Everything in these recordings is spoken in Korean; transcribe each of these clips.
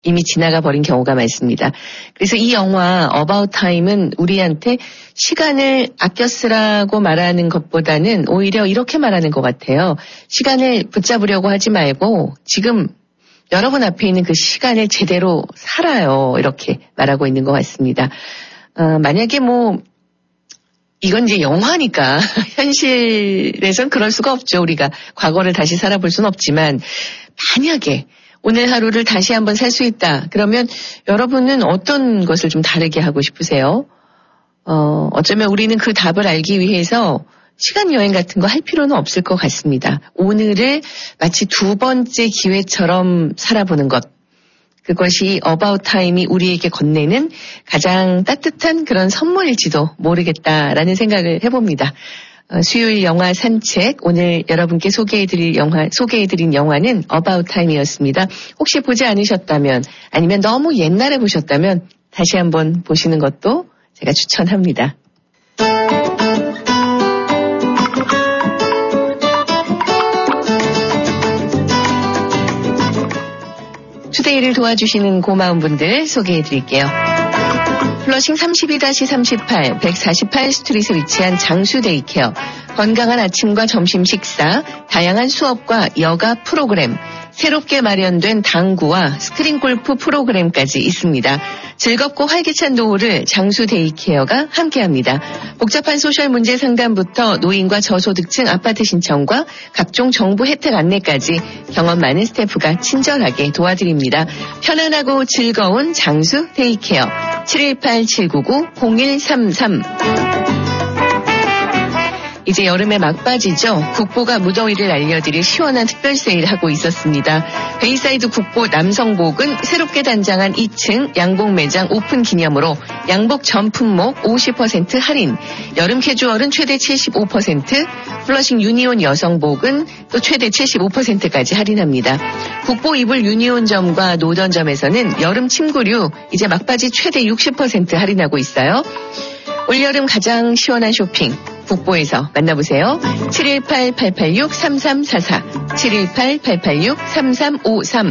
이미 지나가 버린 경우가 많습니다. 그래서 이 영화 About Time은 우리한테 시간을 아껴 쓰라고 말하는 것보다는 오히려 이렇게 말하는 것 같아요. 시간을 붙잡으려고 하지 말고 지금 여러분 앞에 있는 그 시간을 제대로 살아요. 이렇게 말하고 있는 것 같습니다. 만약에 이건 이제 영화니까 현실에선 그럴 수가 없죠. 우리가 과거를 다시 살아볼 수는 없지만 만약에 오늘 하루를 다시 한번 살 수 있다. 그러면 여러분은 어떤 것을 좀 다르게 하고 싶으세요? 어쩌면 우리는 그 답을 알기 위해서 시간 여행 같은 거 할 필요는 없을 것 같습니다. 오늘을 마치 두 번째 기회처럼 살아보는 것. 그것이 About Time이 우리에게 건네는 가장 따뜻한 그런 선물일지도 모르겠다라는 생각을 해봅니다. 수요일 영화 산책, 오늘 여러분께 소개해드린 영화는 About Time이었습니다. 혹시 보지 않으셨다면, 아니면 너무 옛날에 보셨다면 다시 한번 보시는 것도 제가 추천합니다. 투데이를 도와주시는 고마운 분들 소개해드릴게요. 플러싱 32-38, 148 스트릿에 위치한 장수 데이케어, 건강한 아침과 점심 식사, 다양한 수업과 여가 프로그램, 새롭게 마련된 당구와 스크린 골프 프로그램까지 있습니다. 즐겁고 활기찬 노후를 장수 데이케어가 함께합니다. 복잡한 소셜 문제 상담부터 노인과 저소득층 아파트 신청과 각종 정부 혜택 안내까지 경험 많은 스태프가 친절하게 도와드립니다. 편안하고 즐거운 장수 데이케어 718-799-0133. 이제 여름에 막바지죠. 국보가 무더위를 알려드릴 시원한 특별 세일 하고 있었습니다. 베이사이드 국보 남성복은 새롭게 단장한 2층 양복 매장 오픈 기념으로 양복 전 품목 50% 할인, 여름 캐주얼은 최대 75%, 플러싱 유니온 여성복은 또 최대 75%까지 할인합니다. 국보 이불 유니온점과 노던점에서는 여름 침구류 이제 막바지 최대 60% 할인하고 있어요. 올여름 가장 시원한 쇼핑 국보에서 만나보세요. 718-886-3344, 718-886-3353.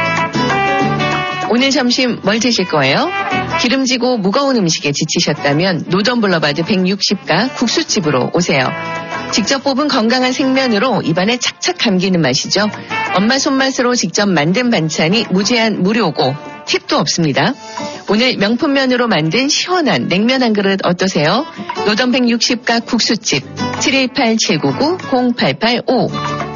오늘 점심 뭘 드실 거예요? 기름지고 무거운 음식에 지치셨다면 노던블러바드 160가 국수집으로 오세요. 직접 뽑은 건강한 생면으로 입안에 착착 감기는 맛이죠. 엄마 손맛으로 직접 만든 반찬이 무제한 무료고 팁도 없습니다. 오늘 명품면으로 만든 시원한 냉면 한 그릇 어떠세요? 노던 160가 국수집 718-799-0885.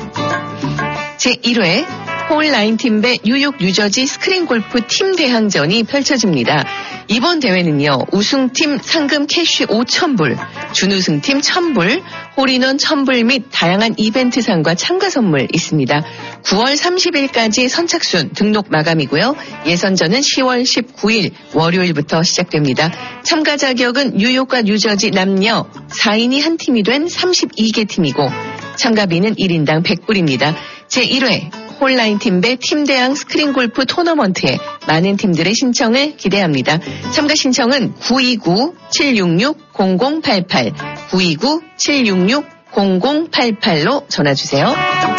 제1회 홀라인팀배 뉴욕 뉴저지 스크린 골프 팀 대항전이 펼쳐집니다. 이번 대회는요, 우승팀 상금 캐시 5,000불, 준우승팀 1,000불, 홀인원 1,000불 및 다양한 이벤트상과 참가 선물 있습니다. 9월 30일까지 선착순 등록 마감이고요. 예선전은 10월 19일 월요일부터 시작됩니다. 참가 자격은 뉴욕과 뉴저지 남녀 4인이 한 팀이 된 32개 팀이고 참가비는 1인당 100불입니다. 제1회 홀라인 팀배 팀대항 스크린 골프 토너먼트에 많은 팀들의 신청을 기대합니다. 참가 신청은 929-766-0088, 929-766-0088로 전화주세요.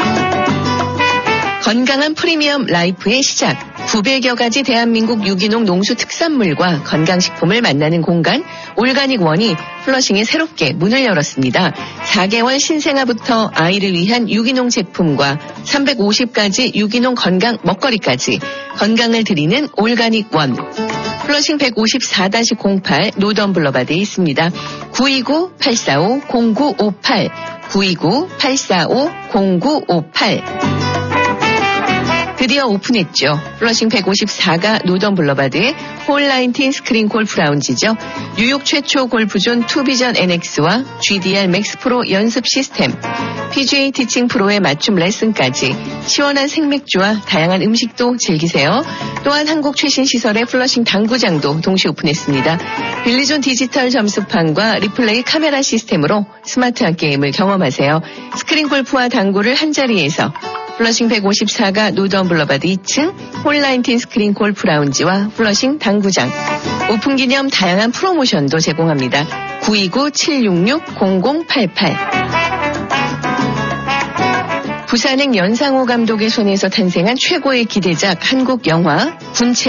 건강한 프리미엄 라이프의 시작. 900여 가지 대한민국 유기농 농수 특산물과 건강식품을 만나는 공간 올가닉원이 플러싱에 새롭게 문을 열었습니다. 4개월 신생아부터 아이를 위한 유기농 제품과 350가지 유기농 건강 먹거리까지 건강을 드리는 올가닉원. 플러싱 154-08 노던블러바드에 있습니다. 929-845-0958, 929-845-0958. 드디어 오픈했죠. 플러싱 154가 노던 블러바드의 홀19 스크린 골프 라운지죠. 뉴욕 최초 골프존 투비전 NX와 GDR 맥스 프로 연습 시스템, PGA 티칭 프로의 맞춤 레슨까지 시원한 생맥주와 다양한 음식도 즐기세요. 또한 한국 최신 시설의 플러싱 당구장도 동시 오픈했습니다. 빌리존 디지털 점수판과 리플레이 카메라 시스템으로 스마트한 게임을 경험하세요. 스크린 골프와 당구를 한자리에서 플러싱 154가 노던 블러바드 2층 홀19 스크린 골프 라운지와 플러싱 당구장. 오픈 기념 다양한 프로모션도 제공합니다. 929-766-0088. 부산행 연상호 감독의 손에서 탄생한 최고의 기대작 한국 영화 군체